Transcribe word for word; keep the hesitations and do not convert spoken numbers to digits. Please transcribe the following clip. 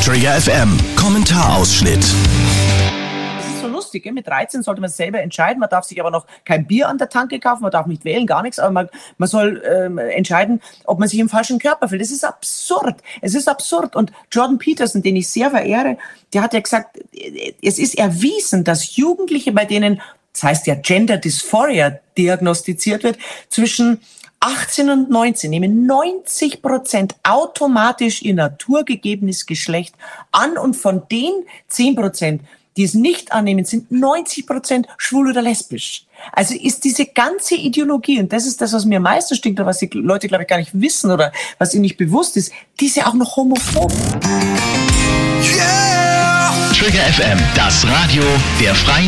Trigger F M Kommentarausschnitt. So lustig, gell? Mit dreizehn sollte man selber entscheiden, man darf sich aber noch kein Bier an der Tanke kaufen, man darf nicht wählen, gar nichts, aber man, man soll ähm, entscheiden, ob man sich im falschen Körper fühlt. Das ist absurd, es ist absurd. Und Jordan Peterson, den ich sehr verehre, der hat ja gesagt, es ist erwiesen, dass Jugendliche, bei denen, das heißt ja Gender Dysphoria, diagnostiziert wird, zwischen achtzehn und neunzehn nehmen neunzig Prozent automatisch ihr naturgegebenes Geschlecht an und von den zehn Prozent, die es nicht annehmen, sind neunzig Prozent schwul oder lesbisch. Also ist diese ganze Ideologie, und das ist das, was mir am meisten stinkt, oder was die Leute, glaube ich, gar nicht wissen oder was ihnen nicht bewusst ist, diese auch noch homophob. Yeah! Trigger F M, das Radio der Freien